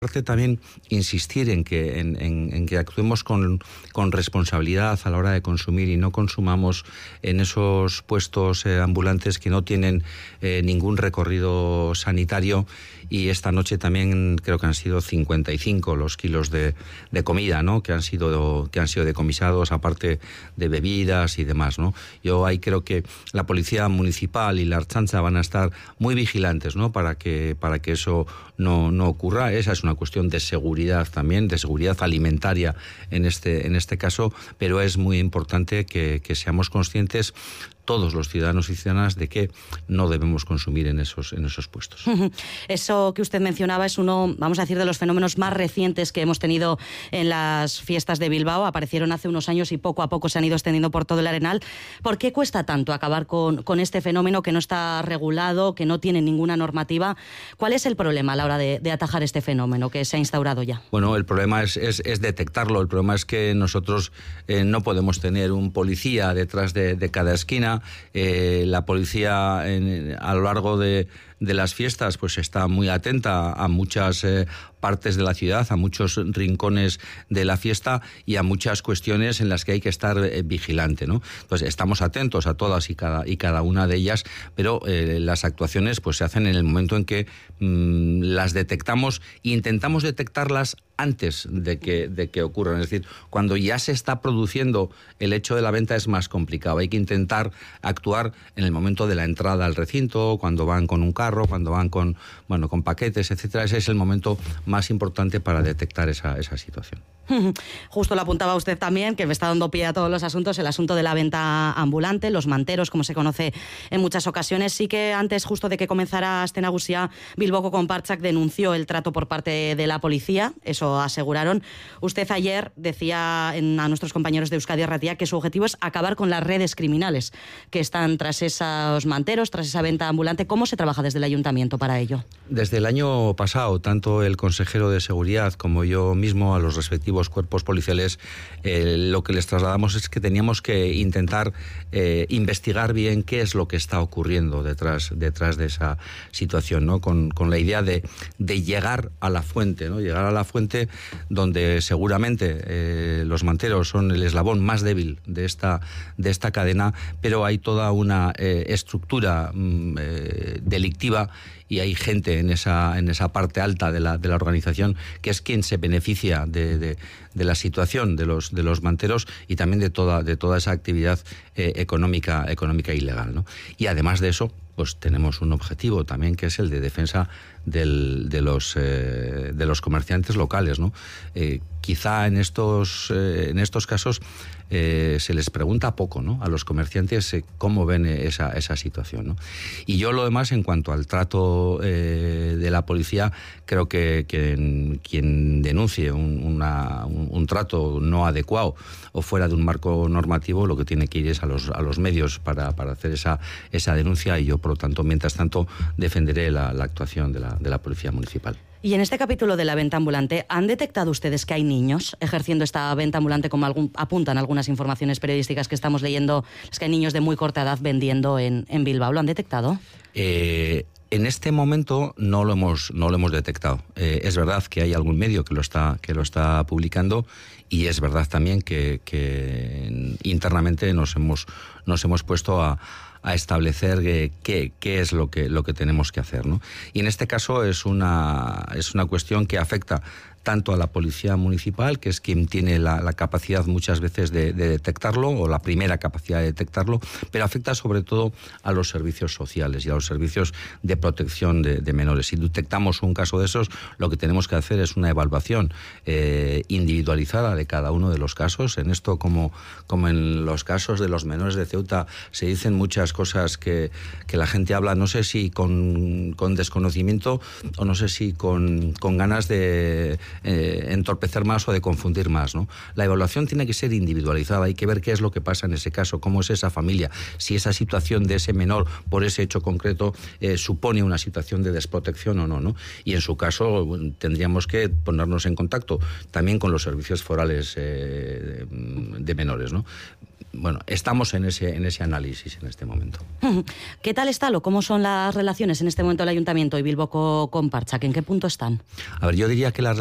parte también insistir en que actuemos con responsabilidad a la hora de consumir y no consumamos en esos puestos ambulantes que no tienen ningún recorrido sanitario. Y esta noche también creo que han sido 55 los kilos de comida, ¿no?, que han sido decomisados, aparte de bebidas y demás, ¿no? Yo ahí creo que la Policía Municipal y la Ertzaintza van a estar muy vigilantes, ¿no?, para que eso no ocurra. Esa es una cuestión de seguridad también, de seguridad alimentaria en este caso, pero es muy importante que seamos conscientes todos los ciudadanos y ciudadanas de que no debemos consumir en esos puestos. Eso que usted mencionaba es uno, vamos a decir, de los fenómenos más recientes que hemos tenido en las fiestas de Bilbao. Aparecieron hace unos años y poco a poco se han ido extendiendo por todo el Arenal. ¿Por qué cuesta tanto acabar con este fenómeno que no está regulado, que no tiene ninguna normativa? ¿Cuál es el problema a la hora de atajar este fenómeno que se ha instaurado ya? Bueno, el problema es detectarlo. El problema es que nosotros no podemos tener un policía detrás de cada esquina. La policía a lo largo de las fiestas pues está muy atenta a muchas partes de la ciudad, a muchos rincones de la fiesta y a muchas cuestiones en las que hay que estar vigilante, ¿no? Entonces estamos atentos a todas y cada una de ellas, pero las actuaciones pues se hacen en el momento en que las detectamos e intentamos detectarlas antes de que ocurran. Es decir, cuando ya se está produciendo el hecho de la venta es más complicado. Hay que intentar actuar en el momento de la entrada al recinto, cuando van con un carro, cuando van con paquetes, etcétera. Ese es el momento más importante para detectar esa situación. Justo lo apuntaba usted también, que me está dando pie a todos los asuntos, el asunto de la venta ambulante, los manteros, como se conoce en muchas ocasiones. Sí que antes, justo de que comenzara Aste Nagusia, Bilboko Konpartsak denunció el trato por parte de la policía, eso aseguraron. Usted ayer decía a nuestros compañeros de Euskadi Erratia que su objetivo es acabar con las redes criminales que están tras esos manteros, tras esa venta ambulante. ¿Cómo se trabaja desde el Ayuntamiento para ello? Desde el año pasado, tanto el consejero de Seguridad como yo mismo, a los respectivos cuerpos policiales, lo que les trasladamos es que teníamos que intentar investigar bien qué es lo que está ocurriendo detrás de esa situación, ¿no? Con la idea de llegar a la fuente, ¿no? Llegar a la fuente donde seguramente los manteros son el eslabón más débil de esta cadena, pero hay toda una estructura delictiva y hay gente en esa parte alta de la organización que es quien se beneficia de la situación de los manteros y también de toda esa actividad económica ilegal, ¿no? Y además de eso, pues tenemos un objetivo también que es el de defensa de los comerciantes locales, ¿no? Quizá en estos casos se les pregunta poco, ¿no?, a los comerciantes cómo ven esa situación, ¿no? Y yo lo demás, en cuanto al trato de la policía, creo que quien denuncie un trato no adecuado o fuera de un marco normativo, lo que tiene que ir es a los medios para hacer esa denuncia, y yo, por lo tanto, mientras tanto, defenderé la actuación de la Policía Municipal. Y en este capítulo de la venta ambulante, ¿han detectado ustedes que hay niños ejerciendo esta venta ambulante, como apuntan algunas informaciones periodísticas que estamos leyendo, es que hay niños de muy corta edad vendiendo en Bilbao? ¿Lo han detectado? En este momento no lo hemos detectado. Es verdad que hay algún medio que lo está publicando, y es verdad también que internamente nos hemos puesto a establecer qué es lo que tenemos que hacer, ¿no? Y en este caso es una cuestión que afecta tanto a la Policía Municipal, que es quien tiene la capacidad muchas veces de detectarlo, o la primera capacidad de detectarlo, pero afecta sobre todo a los servicios sociales y a los servicios de protección de menores. Si detectamos un caso de esos, lo que tenemos que hacer es una evaluación individualizada de cada uno de los casos. En esto, como en los casos de los menores de Ceuta, se dicen muchas cosas que la gente habla, no sé si con desconocimiento o no sé si con ganas de entorpecer más o de confundir más, ¿no? La evaluación tiene que ser individualizada, hay que ver qué es lo que pasa en ese caso, cómo es esa familia, si esa situación de ese menor por ese hecho concreto supone una situación de desprotección o no, ¿no? Y en su caso tendríamos que ponernos en contacto también con los servicios forales de menores, ¿no? Bueno, estamos en ese análisis en este momento. ¿Qué tal está cómo son las relaciones en este momento del Ayuntamiento y Bilboko con Partxak? ¿En qué punto están? A ver, yo diría que las